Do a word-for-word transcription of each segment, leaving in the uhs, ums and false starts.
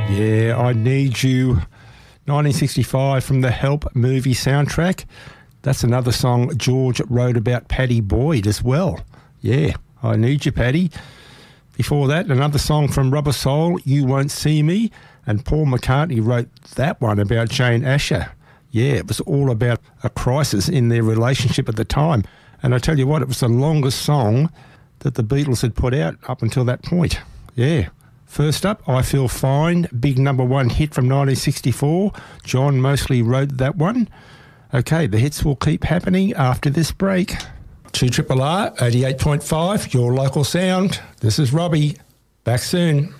Yeah, I Need You, nineteen sixty-five from the Help movie soundtrack. That's another song George wrote about Paddy Boyd as well. Yeah, I Need You, Paddy. Before that, another song from Rubber Soul, You Won't See Me, and Paul McCartney wrote that one about Jane Asher. Yeah, it was all about a crisis in their relationship at the time. And I tell you what, it was the longest song that the Beatles had put out up until that point. Yeah. First up, I Feel Fine, big number one hit from nineteen sixty-four. John Mosley wrote that one. Okay, the hits will keep happening after this break. two R R R, eighty-eight point five, your local sound. This is Robbie. Back soon.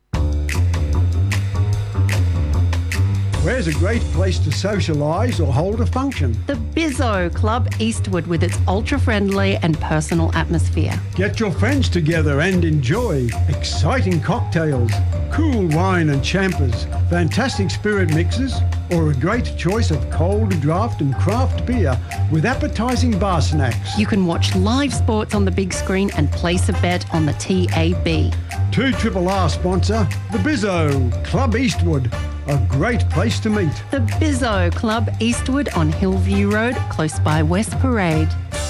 Where's a great place to socialise or hold a function? The Bizzo Club Eastwood with its ultra-friendly and personal atmosphere. Get your friends together and enjoy exciting cocktails, cool wine and champers, fantastic spirit mixes, or a great choice of cold draft and craft beer with appetising bar snacks. You can watch live sports on the big screen and place a bet on the T A B. two R R R sponsor, the Bizzo Club Eastwood. A great place to meet. The Bizzo Club Eastwood on Hillview Road, close by West Parade.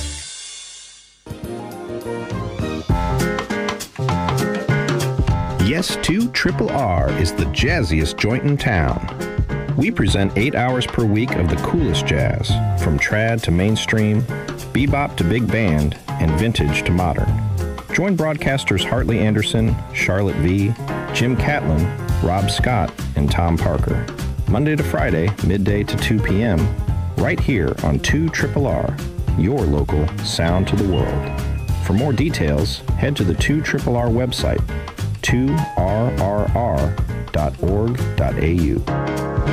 Yes to Triple R is the jazziest joint in town. We present eight hours per week of the coolest jazz, from trad to mainstream, bebop to big band, and vintage to modern. Join broadcasters Hartley Anderson, Charlotte V, Jim Catlin, Rob Scott, and Tom Parker. Monday to Friday, midday to two p.m., right here on two R R R, your local sound to the world. For more details, head to the two R R R website, two R R R dot org dot A U.